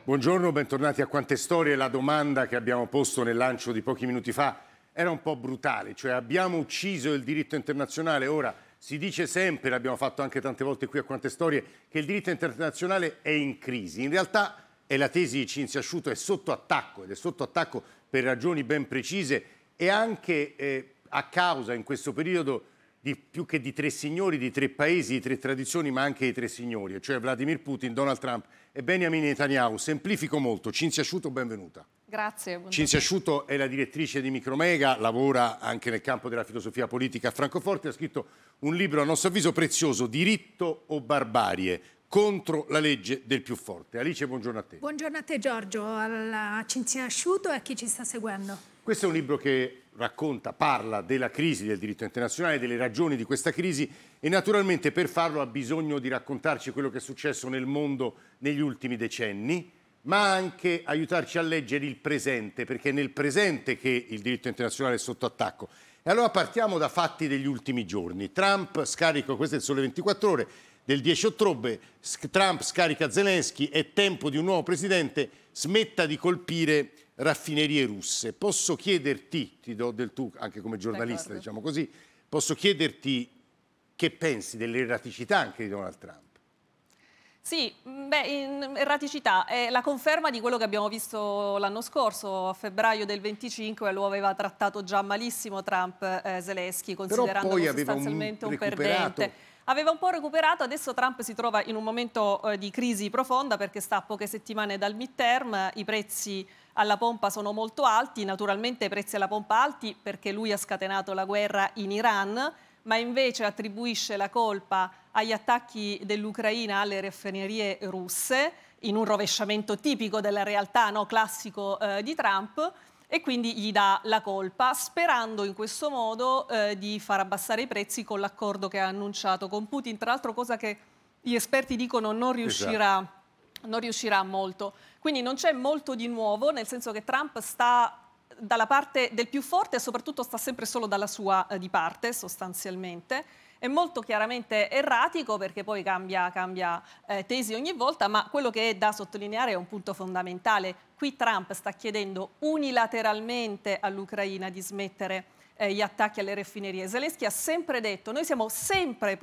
Buongiorno, bentornati a Quante Storie. La domanda che abbiamo posto nel lancio di pochi minuti fa era un po' brutale, cioè abbiamo ucciso il diritto internazionale. Ora si dice sempre, l'abbiamo fatto anche tante volte qui a Quante Storie, che il diritto internazionale è in crisi. In realtà è la tesi di Cinzia Asciuto, è sotto attacco ed è sotto attacco per ragioni ben precise e anche a causa in questo periodo di più che di tre signori, di tre paesi, di tre tradizioni, ma anche di tre signori, cioè Vladimir Putin, Donald Trump e Benjamin Netanyahu. Semplifico molto. Cinzia Asciuto, benvenuta. Grazie. Buongiorno. Cinzia Asciuto è la direttrice di Micromega, lavora anche nel campo della filosofia politica a Francoforte, ha scritto un libro a nostro avviso prezioso, Diritto o barbarie? Contro la legge del più forte. Alice, buongiorno a te. Buongiorno a te Giorgio, alla Cinzia Asciuto e a chi ci sta seguendo. Questo è un libro che parla della crisi del diritto internazionale, delle ragioni di questa crisi e naturalmente per farlo ha bisogno di raccontarci quello che è successo nel mondo negli ultimi decenni, ma anche aiutarci a leggere il presente, perché è nel presente che il diritto internazionale è sotto attacco. E allora partiamo da fatti degli ultimi giorni. Trump scarica, questo è il Sole 24 Ore, del 10 ottobre, Trump scarica Zelensky, è tempo di un nuovo presidente, smetta di colpire raffinerie russe. Posso chiederti, ti do del tu anche come giornalista, diciamo così, posso chiederti che pensi dell'erraticità anche di Donald Trump? Sì, erraticità è la conferma di quello che abbiamo visto l'anno scorso, a febbraio del 25, lo aveva trattato già malissimo Trump Zelensky, considerandolo sostanzialmente un perdente. Aveva un po' recuperato, adesso Trump si trova in un momento di crisi profonda perché sta a poche settimane dal midterm, i prezzi alla pompa sono molto alti, naturalmente i prezzi alla pompa alti perché lui ha scatenato la guerra in Iran, ma invece attribuisce la colpa agli attacchi dell'Ucraina alle raffinerie russe, in un rovesciamento tipico della realtà, no, classico di Trump, e quindi gli dà la colpa, sperando in questo modo di far abbassare i prezzi con l'accordo che ha annunciato con Putin, tra l'altro cosa che gli esperti dicono non riuscirà molto. Quindi non c'è molto di nuovo, nel senso che Trump sta dalla parte del più forte e soprattutto sta sempre solo dalla sua di parte, sostanzialmente. È molto chiaramente erratico perché poi cambia tesi ogni volta, ma quello che è da sottolineare è un punto fondamentale. Qui Trump sta chiedendo unilateralmente all'Ucraina di smettere gli attacchi alle raffinerie. Zelensky ha sempre detto, noi siamo sempre